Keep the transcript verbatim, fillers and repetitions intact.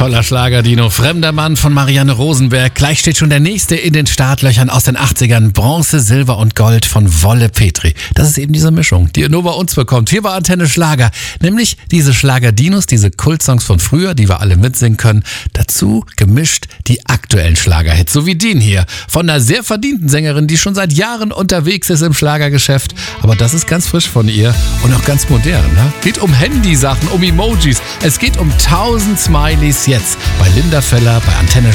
Toller Schlager, Dino. Fremder Mann von Marianne Rosenberg. Gleich steht schon der nächste in den Startlöchern aus den achtzigern. Bronze, Silber und Gold von Wolle Petri. Das ist eben diese Mischung, die ihr nur bei uns bekommt. Hier bei Antenne Schlager. Nämlich diese Schlager-Dinos, diese Kultsongs von früher, die wir alle mitsingen können. Dazu gemischt die aktuellen Schlagerhits. So wie den hier. Von einer sehr verdienten Sängerin, die schon seit Jahren unterwegs ist im Schlagergeschäft. Aber das ist ganz frisch von ihr und auch ganz modern. Ne? Geht um Handysachen, um Emojis. Es geht um tausend Smileys jetzt bei Linda Feller bei Antenne